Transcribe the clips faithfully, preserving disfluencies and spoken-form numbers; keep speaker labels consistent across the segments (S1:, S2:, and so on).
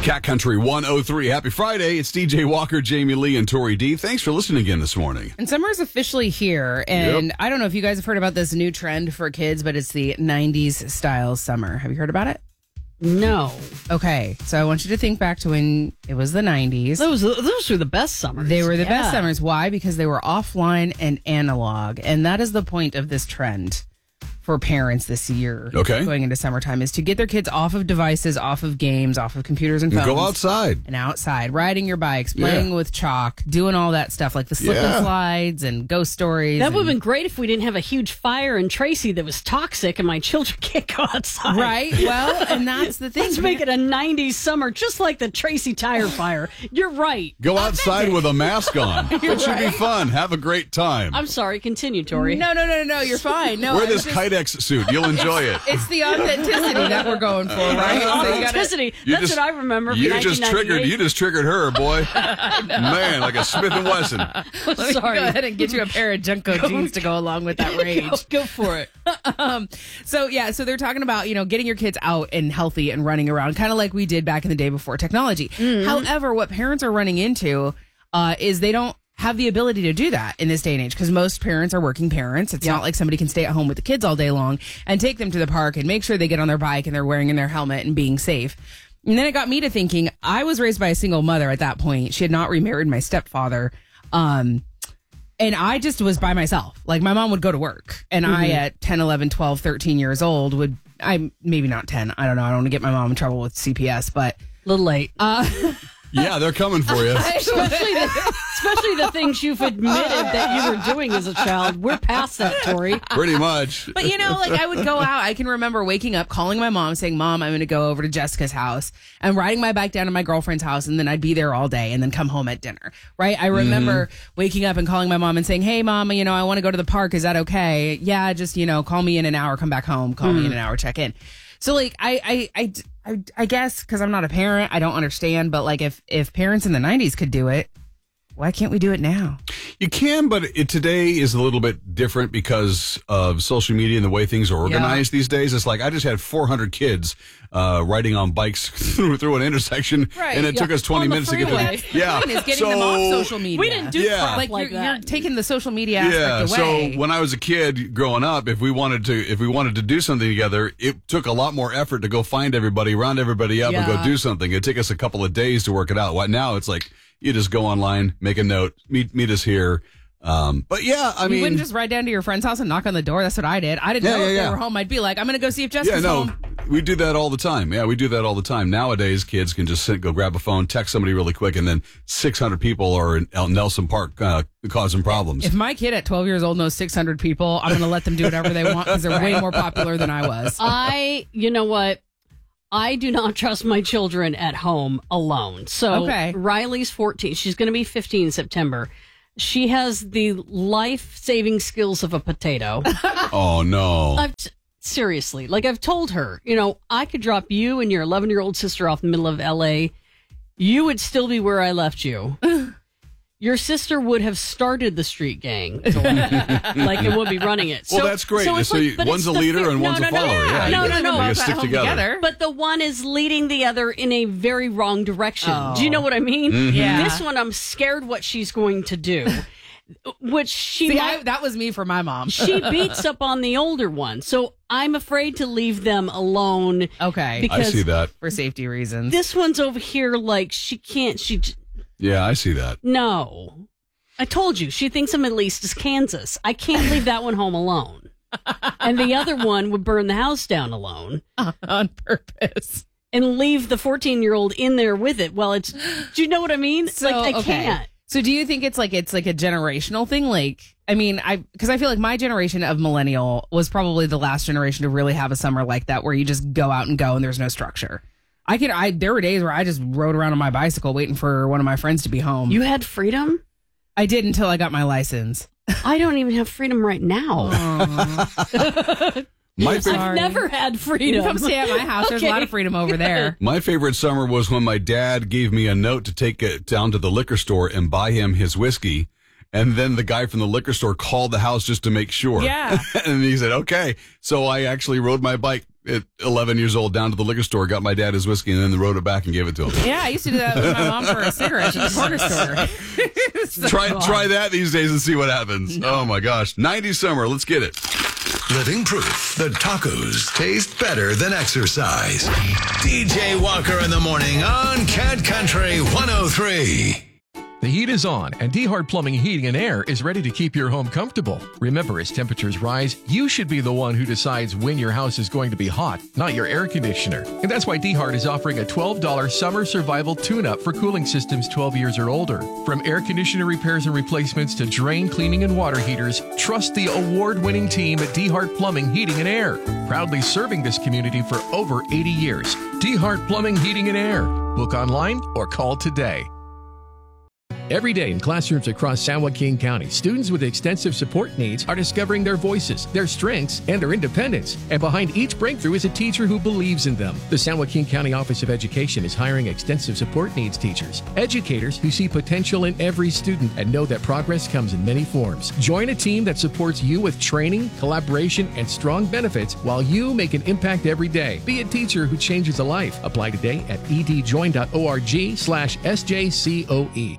S1: Cat Country one oh three. Happy Friday. It's D J Walker, Jamie Lee, and Tori D. Thanks for listening again this morning.
S2: And summer is officially here. And
S1: Yep.
S2: I don't know if you guys have heard about this new trend for kids, but it's the nineties style summer. Have you heard about it?
S3: No.
S2: Okay. So I want you to think back to when it was the nineties.
S3: Those those were the best summers.
S2: They were the
S3: Yeah.
S2: best summers. Why? Because they were offline and analog. And that is the point of this trend for parents this year.
S1: Okay.
S2: Going into summertime is to get their kids off of devices, off of games, off of computers and phones.
S1: Go outside.
S2: And outside, riding your bikes, playing
S1: Yeah.
S2: with chalk, doing all that stuff like the slip
S1: Yeah.
S2: and slides and ghost stories.
S3: That would have
S2: and-
S3: been great if we didn't have a huge fire in Tracy that was toxic and my children can't go outside.
S2: Right? Well, and that's the thing.
S3: Let's make it a nineties summer, just like the Tracy tire fire. You're right.
S1: Go outside with a mask on. It should be fun. Have a great time.
S3: I'm sorry. Continue, Tori.
S2: No, no, no, no, no. You're fine. No,
S1: Wear
S2: I
S1: this
S2: was just-
S1: Kydex suit. You'll enjoy it.
S2: It's the authenticity that we're going for, right? So you gotta-
S3: Authenticity.
S1: You
S3: That's
S1: just-
S3: what I remember from
S1: You just
S3: nineteen ninety-eight.
S1: triggered. You just triggered her, boy. Man, like a Smith and Wesson.
S2: Let me
S3: Sorry.
S2: go ahead and get you a pair of Junko jeans to go along with that rage.
S3: Go, go for it.
S2: um, so yeah, so they're talking about, you know, getting your kids out and healthy and running around, kind of like we did back in the day before technology. However, what parents are running into uh, is they don't have the ability to do that in this day and age because most parents are working parents. It's not like somebody can stay at home with the kids all day long and take them to the park and make sure they get on their bike and they're wearing their helmet and being safe. And then it got me to thinking, I was raised by a single mother at that point. She had not remarried my stepfather. Um, and I just was by myself. Like my mom would go to work and I at ten, eleven, twelve, thirteen years old would, I maybe not ten. I don't know. I don't want to get my mom in trouble with C P S, but
S3: A little late.
S1: Yeah, they're coming for you.
S3: especially, the, especially the things you've admitted that you were doing as a child. We're past that, Tori.
S1: Pretty much.
S2: But you know, like I would go out. I can remember waking up, calling my mom, saying, "Mom, I'm going to go over to Jessica's house," and riding my bike down to my girlfriend's house, and then I'd be there all day, and then come home at dinner. Right? I remember waking up and calling my mom and saying, "Hey, Mom, you know, I want to go to the park. Is that okay? Yeah, just you know, call me in an hour. Come back home. Call me in an hour. Check in." So like I I I. I, I guess because I'm not a parent, I don't understand. But like, if if parents in the nineties could do it, why can't we do it now?
S1: You can, but it, today is a little bit different because of social media and the way things are organized these days. It's like I just had four hundred kids uh, riding on bikes through, through an intersection,
S2: Right,
S1: and it
S2: yeah.
S1: took us twenty
S3: On the
S1: minutes to get
S3: freeway.
S1: to. Yeah,
S2: Is getting
S1: so
S2: them off social media.
S3: We didn't do
S1: Yeah.
S3: crap
S2: like,
S3: like
S2: you're,
S3: that.
S2: you're taking the social media aspect
S1: yeah.
S2: away.
S1: So when I was a kid growing up, if we wanted to, if we wanted to do something together, it took a lot more effort to go find everybody, round everybody up, and
S3: Yeah.
S1: go do something. It took us a couple of days to work it out. What now? It's like you just go online, make a note, meet meet us here. Um, but yeah, I
S2: you
S1: mean,
S2: wouldn't just ride down to your friend's house and knock on the door. That's what I did. I didn't
S1: Yeah,
S2: know
S1: yeah,
S2: if
S1: yeah.
S2: they were home. I'd be like, I'm going to go see if
S1: yeah,
S2: Jessica's
S1: no,
S2: home.
S1: we do that all the time. Yeah, we do that all the time. Nowadays, kids can just sit, go grab a phone, text somebody really quick, and then six hundred people are in out in Nelson Park uh, causing problems.
S2: If my kid at twelve years old knows six hundred people, I'm going to let them do whatever they want because they're way more popular than I was.
S3: I, you know what? I do not trust my children at home alone. So
S2: Okay.
S3: Riley's fourteen. She's going to be fifteen in September. She has the life-saving skills of a potato.
S1: Oh no!
S3: I've t- seriously, like I've told her, you know, I could drop you and your eleven-year-old sister off in the middle of L A. You would still be where I left you. Your sister would have started the street gang, like it would be running it.
S1: Well,
S3: So-
S1: that's great.
S3: so it's
S1: So
S3: like-
S1: you-
S3: but
S1: one's
S3: it's
S1: a
S3: the
S1: leader
S3: fear-
S1: and
S3: no,
S1: one's a
S3: no, no,
S1: follower. Yeah,
S3: no,
S1: you
S3: no,
S1: can-
S3: no.
S1: you can
S2: Both
S1: stick
S2: at home
S1: together.
S3: But the one is leading the other in a very wrong direction.
S2: Oh.
S3: Do you know what I mean?
S1: Mm-hmm.
S2: Yeah.
S3: This one, I'm scared what she's going to do, which she
S2: See,
S3: might-
S2: I, that was me for my mom.
S3: she beats up on the older one. So I'm afraid to leave them alone.
S2: Okay.
S1: I
S3: Because
S1: see that.
S2: For safety reasons.
S3: this one's over here like she can't. She j-
S1: Yeah, I see that.
S3: no. I told you she thinks of Middle East as Kansas. I can't leave that one home alone. And the other one would burn the house down alone
S2: on purpose.
S3: and leave the fourteen year old in there with it. Well, it's. Do you know what I mean?
S2: So,
S3: like I
S2: okay.
S3: can't.
S2: So do you think it's like it's like a generational thing? Like, I mean, I because I feel like my generation of millennial was probably the last generation to really have a summer like that where you just go out and go and there's no structure. I could I there were days where I just rode around on my bicycle waiting for one of my friends to be home.
S3: You had freedom.
S2: I did until I got my license.
S3: I don't even have freedom right now.
S1: My favorite,
S3: I've never had
S2: You
S3: freedom.
S2: can come stay at my house. There's a
S3: Okay.
S2: lot of freedom over there.
S1: my favorite summer was when my dad gave me a note to take it down to the liquor store and buy him his whiskey. And then the guy from the liquor store called the house just to make sure.
S2: Yeah.
S1: And he said, okay. So I actually rode my bike at eleven years old down to the liquor store, got my dad his whiskey, and then rode it back and gave it to him.
S2: Yeah, I used to do that with my mom for a cigarette at the corner store. So
S1: try
S2: fun.
S1: try that these days and see what happens. No. Oh, my gosh. nineties summer. Let's get it.
S4: Living proof that tacos taste better than exercise. D J Walker in the morning on Cat Country one oh three.
S5: The heat is on, and D-Hart Plumbing, Heating, and Air is ready to keep your home comfortable. Remember, as temperatures rise, you should be the one who decides when your house is going to be hot, not your air conditioner. And that's why D-Hart is offering a twelve dollars summer survival tune-up for cooling systems twelve years or older. From air conditioner repairs and replacements to drain cleaning and water heaters, trust the award-winning team at D-Hart Plumbing, Heating, and Air. Proudly serving this community for over eighty years. D-Hart Plumbing, Heating, and Air. Book online or call today. Every day in classrooms across San Joaquin County, students with extensive support needs are discovering their voices, their strengths, and their independence. And behind each breakthrough is a teacher who believes in them. The San Joaquin County Office of Education is hiring extensive support needs teachers, educators who see potential in every student and know that progress comes in many forms. Join a team that supports you with training, collaboration, and strong benefits while you make an impact every day. Be a teacher who changes a life. Apply today at edjoin.org slash SJCOE.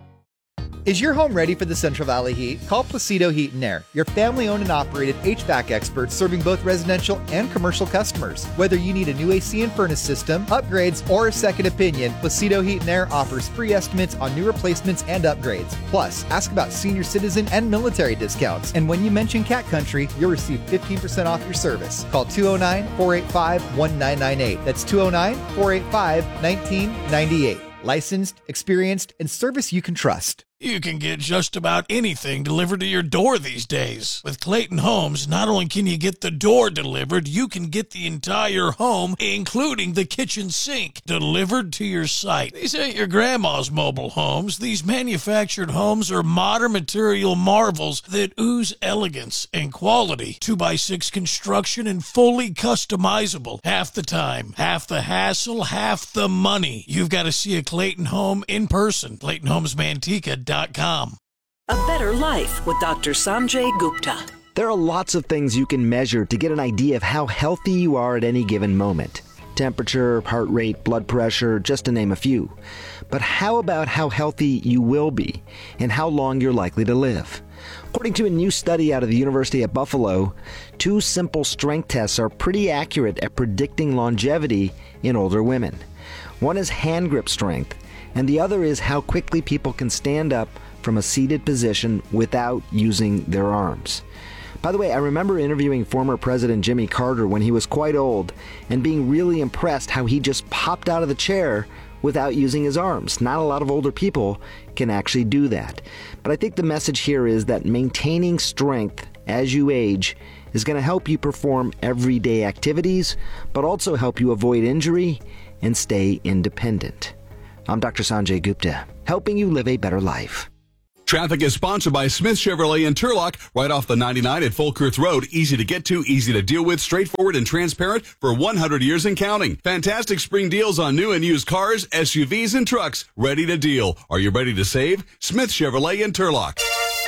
S6: Is your home ready for the Central Valley heat? Call Placido Heat and Air, your family-owned and operated H V A C experts serving both residential and commercial customers. Whether you need a new A C and furnace system, upgrades, or a second opinion, Placido Heat and Air offers free estimates on new replacements and upgrades. Plus, ask about senior citizen and military discounts. And when you mention Cat Country, you'll receive fifteen percent off your service. Call two oh nine, four eight five, one nine nine eight. That's two oh nine, four eight five, one nine nine eight. Licensed, experienced, and service you can trust.
S7: You can get just about anything delivered to your door these days. With Clayton Homes, not only can you get the door delivered, you can get the entire home, including the kitchen sink, delivered to your site. These ain't your grandma's mobile homes. These manufactured homes are modern material marvels that ooze elegance and quality. two by six construction and fully customizable. Half the time, half the hassle, half the money. You've got to see a Clayton Home in person. Clayton Homes Manteca dot com.
S8: A better life with Doctor Sanjay Gupta.
S9: There are lots of things you can measure to get an idea of how healthy you are at any given moment. Temperature, heart rate, blood pressure, just to name a few. But how about how healthy you will be and how long you're likely to live? According to a new study out of the University at Buffalo, two simple strength tests are pretty accurate at predicting longevity in older women. One is hand grip strength, and the other is how quickly people can stand up from a seated position without using their arms. By the way, I remember interviewing former President Jimmy Carter when he was quite old and being really impressed how he just popped out of the chair without using his arms. Not a lot of older people can actually do that. But I think the message here is that maintaining strength as you age is going to help you perform everyday activities, but also help you avoid injury and stay independent. I'm Doctor Sanjay Gupta, helping you live a better life.
S1: Traffic is sponsored by Smith Chevrolet in Turlock, right off the ninety-nine at Folkerth Road. Easy to get to, easy to deal with, straightforward and transparent for one hundred years and counting. Fantastic spring deals on new and used cars, S U Vs, and trucks. Ready to deal. Are you ready to save? Smith Chevrolet in Turlock.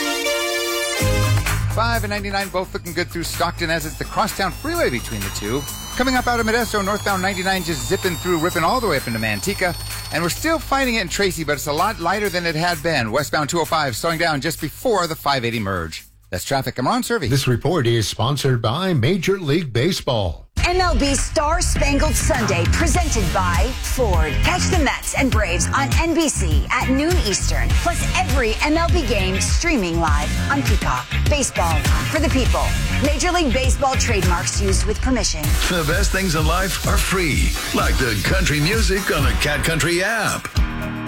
S10: five and ninety-nine both looking good through Stockton as it's the crosstown freeway between the two. Coming up out of Modesto, northbound ninety-nine just zipping through, ripping all the way up into Manteca. And we're still finding it in Tracy, but it's a lot lighter than it had been. Westbound two oh five slowing down just before the five eighty merge. That's traffic. I'm Ron Servey.
S11: This report is sponsored by Major League Baseball.
S12: M L B Star Spangled Sunday presented by Ford. Catch the Mets and Braves on N B C at noon Eastern. Plus every M L B game streaming live on Peacock. Baseball for the people. Major League Baseball trademarks used with permission.
S4: The best things in life are free, like the country music on the Cat Country app.